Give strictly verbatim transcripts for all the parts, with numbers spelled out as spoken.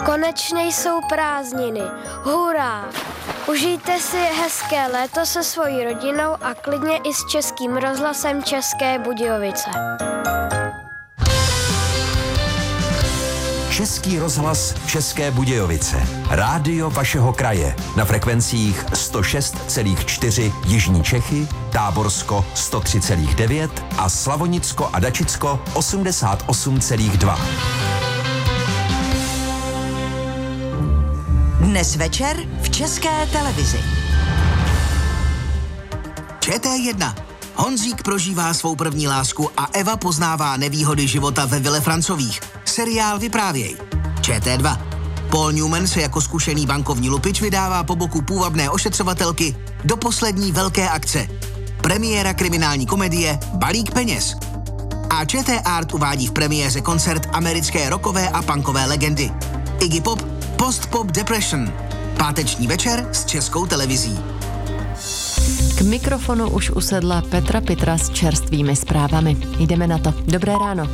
Konečně jsou prázdniny. Hurá! Užijte si hezké léto se svojí rodinou a klidně i s Českým rozhlasem České Budějovice. Český rozhlas České Budějovice. Rádio vašeho kraje. Na frekvencích sto šest celá čtyři Jižní Čechy, Táborsko sto tři celá devět a Slavonicko a Dačicko osmdesát osm celá dva. Dnes večer v České televizi. Č T jedna. Honzík prožívá svou první lásku a Eva poznává nevýhody života ve Villefrancových. Seriál Vyprávěj. Č T dva. Paul Newman se jako zkušený bankovní lupič vydává po boku půvabné ošetřovatelky do poslední velké akce. Premiéra kriminální komedie Balík peněz. A Č T Art uvádí v premiéře koncert americké rockové a punkové legendy. Iggy Pop Post Pop Depression. Páteční večer s Českou televizí. K mikrofonu už usedla Petra Pitra s čerstvými zprávami. Jdeme na to. Dobré ráno.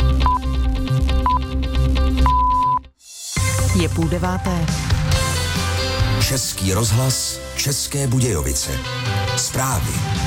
Je půl deváté. Český rozhlas České Budějovice. Zprávy.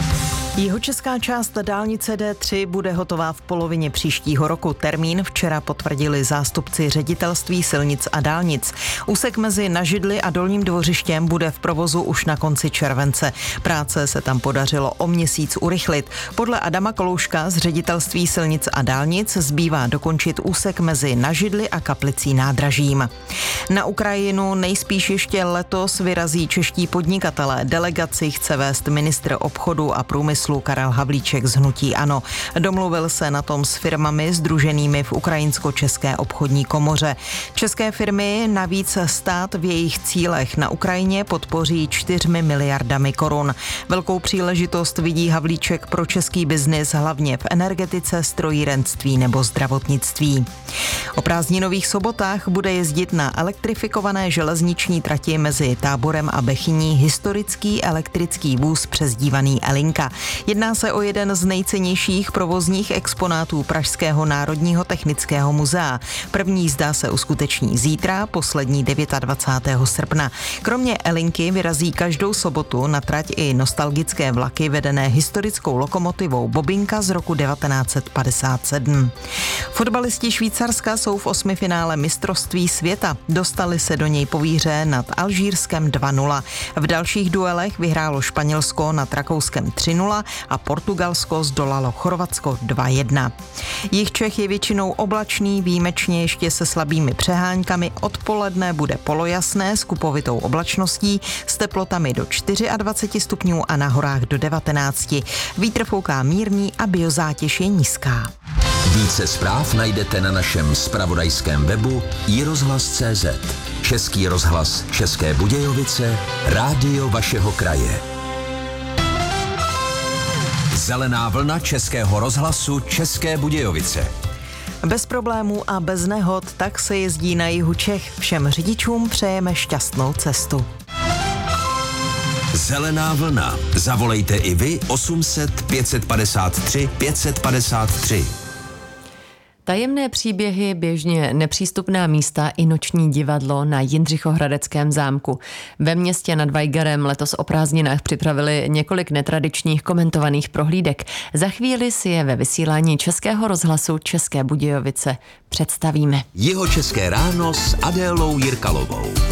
Jihočeská část dálnice D tři bude hotová v polovině příštího roku. Termín včera potvrdili zástupci ředitelství silnic a dálnic. Úsek mezi Nažidli a Dolním Dvořištěm bude v provozu už na konci července. Práce se tam podařilo o měsíc urychlit. Podle Adama Kolouška z ředitelství silnic a dálnic zbývá dokončit úsek mezi Nažidli a Kaplicí nádražím. Na Ukrajinu nejspíš ještě letos vyrazí čeští podnikatelé. Delegaci chce vést ministr obchodu a průmyslu Karel Havlíček z hnutí ANO. Domluvil se na tom s firmami sdruženými v Ukrajinsko-české obchodní komoře. České firmy navíc stát v jejich cílech na Ukrajině podpoří čtyřmi miliardami korun. Velkou příležitost vidí Havlíček pro český biznis hlavně v energetice, strojírenství nebo zdravotnictví. O prázdninových sobotách bude jezdit na elektrifikované železniční trati mezi Táborem a Bechyní historický elektrický vůz přezdívaný Elinka. Jedná se o jeden z nejcennějších provozních exponátů Pražského národního technického muzea. První jízda se uskuteční zítra, poslední dvacátého devátého srpna. Kromě Elinky vyrazí každou sobotu na trať i nostalgické vlaky vedené historickou lokomotivou Bobinka z roku devatenáct set padesát sedm. Fotbalisti Švýcarska jsou v osmifinále mistrovství světa. Dostali se do něj po výhře nad Alžírskem dva nula. V dalších duelech vyhrálo Španělsko nad Rakouskem tři nula a Portugalsko zdolalo Chorvatsko dva jedna. Jih Čech je většinou oblačný, výjimečně ještě se slabými přeháňkami. Odpoledne bude polojasné s kupovitou oblačností s teplotami do dvacet čtyři stupňů a na horách do devatenáct. Vítr fouká mírný a biozátěž je nízká. Více zpráv najdete na našem zpravodajském webu i rozhlas tečka cé zet. Český rozhlas České Budějovice, rádio vašeho kraje. Zelená vlna Českého rozhlasu České Budějovice. Bez problémů a bez nehod tak se jezdí na jihu Čech. Všem řidičům přejeme šťastnou cestu. Zelená vlna. Zavolejte i vy osm set pět set padesát tři pět set padesát tři. Tajemné příběhy, běžně nepřístupná místa i noční divadlo na Jindřichohradeckém zámku. Ve městě nad Weigerem letos o prázdninách připravili několik netradičních komentovaných prohlídek. Za chvíli si je ve vysílání Českého rozhlasu České Budějovice představíme. Jihočeské ráno s Adélou Jirkalovou.